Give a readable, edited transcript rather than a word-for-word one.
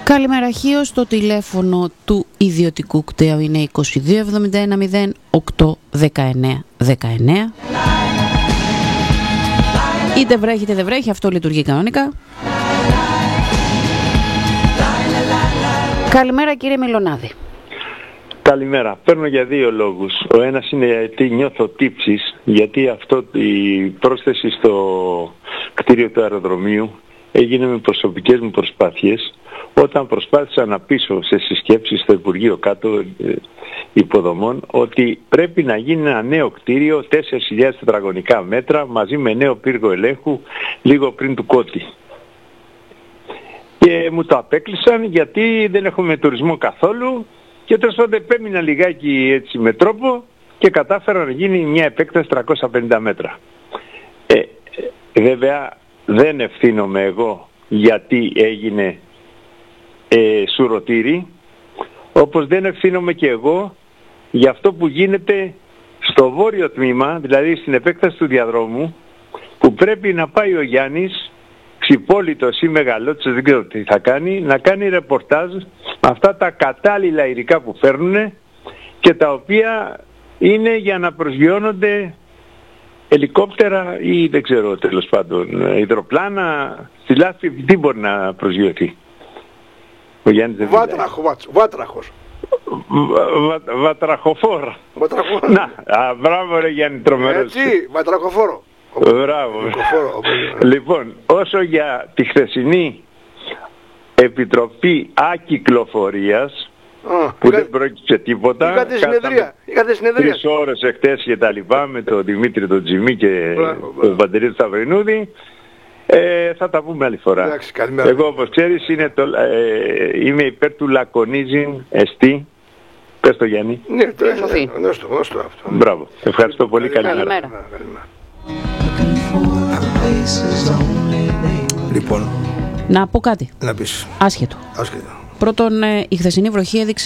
Καλημέρα Χίος, το τηλέφωνο του ιδιωτικού κταίου είναι 2271 08 19 19. Είτε βρέχει είτε δεν βρέχει, αυτό λειτουργεί κανονικά. Καλημέρα κύριε Μιλονάδη. Καλημέρα. Παίρνω για δύο λόγους. Ο ένας είναι γιατί νιώθω τύψεις, γιατί αυτό η πρόσθεση στο κτίριο του αεροδρομίου έγινε με προσωπικές μου προσπάθειες. Όταν προσπάθησα να πείσω σε συσκέψεις στο Υπουργείο κάτω υποδομών ότι πρέπει να γίνει ένα νέο κτίριο 4.000 τετραγωνικά μέτρα μαζί με νέο πύργο ελέγχου λίγο πριν του Κώτη. Και μου το απέκλεισαν γιατί δεν έχουμε τουρισμό καθόλου και τέλος πάντων επέμεινα λιγάκι έτσι με τρόπο και κατάφερα να γίνει μια επέκταση 350 μέτρα. Βέβαια δεν ευθύνομαι εγώ γιατί έγινε σουρωτήρι, όπως δεν ευθύνομαι και εγώ για αυτό που γίνεται στο βόρειο τμήμα, δηλαδή στην επέκταση του διαδρόμου, που πρέπει να πάει ο Γιάννης ξυπόλυτος ή μεγαλότσος, δεν ξέρω τι θα κάνει, να κάνει ρεπορτάζ αυτά τα κατάλληλα υλικά που φέρνουν και τα οποία είναι για να προσγειώνονται ελικόπτερα ή δεν ξέρω τέλος πάντων υδροπλάνα, στη Λάσπη, τι μπορεί να προσγειωθεί. Ο Γιάννης δεν Βάτραχος. Βατραχοφόρο. Να, μπράβο ρε Γιάννη, τρομερός. Έτσι, βατραχοφόρο. Μπράβο. Λοιπόν, όσο για τη χθεσινή Επιτροπή Ακυκλοφορίας, που δεν πρόκειψε τίποτα, είχατε συνεδρία. 3 ώρες εχθές και τα λοιπά με τον Δημήτρη τον Τζιμί και τον Παντελή Σταυρινούδη, θα τα πούμε άλλη φορά. Εντάξει, εγώ όπως ξέρεις είμαι υπέρ του λακωνίζιν εστί. Πες το Γιάννη. Ναι, γνωστό αυτό. Μπράβο. Ευχαριστώ πολύ. Καλημέρα. Λοιπόν, να πω κάτι. Να πεις. Άσχετο. Πρώτον, η χθεσινή βροχή έδειξε